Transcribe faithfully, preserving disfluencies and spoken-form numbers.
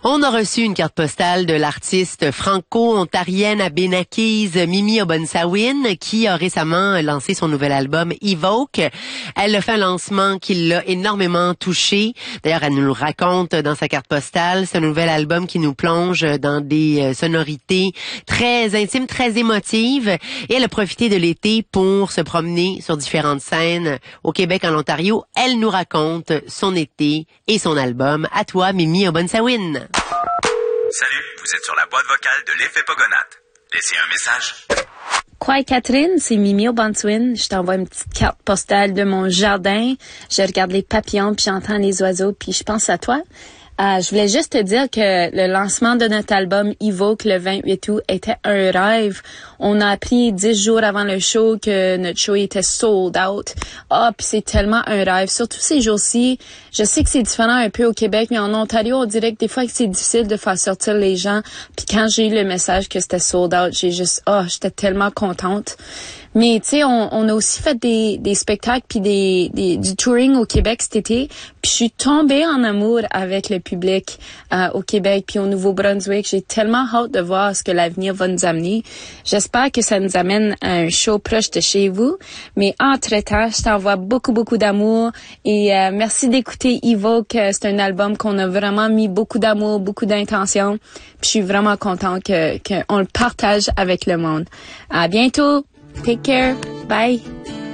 On a reçu une carte postale de l'artiste franco-ontarienne abénaquise Mimi Obonsawin qui a récemment lancé son nouvel album Evoke. Elle a fait un lancement qui l'a énormément touchée. D'ailleurs, elle nous le raconte dans sa carte postale. C'est un nouvel album qui nous plonge dans des sonorités très intimes, très émotives. Et elle a profité de l'été pour se promener sur différentes scènes au Québec, en Ontario. Elle nous raconte son été et son album. À toi, Mimi Obonsawin. Salut, vous êtes sur la boîte vocale de l'effet Pogonat. Laissez un message. Quoi, Catherine, c'est Mimi Obonsawin. Je t'envoie une petite carte postale de mon jardin. Je regarde les papillons, puis j'entends les oiseaux, puis je pense à toi. Euh, je voulais juste te dire que le lancement de notre album Evoke le vingt-huit août était un rêve. On a appris dix jours avant le show que notre show était sold out. Ah, puis c'est tellement un rêve. Surtout ces jours-ci, je sais que c'est différent un peu au Québec, mais en Ontario, on dirait que des fois que c'est difficile de faire sortir les gens. Puis quand j'ai eu le message que c'était sold out, j'ai juste, ah, oh, j'étais tellement contente. Mais tu sais, on, on a aussi fait des, des spectacles puis des, des du touring au Québec cet été. Puis je suis tombée en amour avec le public euh, au Québec puis au Nouveau-Brunswick. J'ai tellement hâte de voir ce que l'avenir va nous amener. J'espère que ça nous amène à un show proche de chez vous. Mais entre-temps, je t'envoie beaucoup, beaucoup d'amour. Et euh, merci d'écouter Evoke. C'est un album qu'on a vraiment mis beaucoup d'amour, beaucoup d'intention. Puis je suis vraiment contente que qu'on le partage avec le monde. À bientôt! Take care. Bye.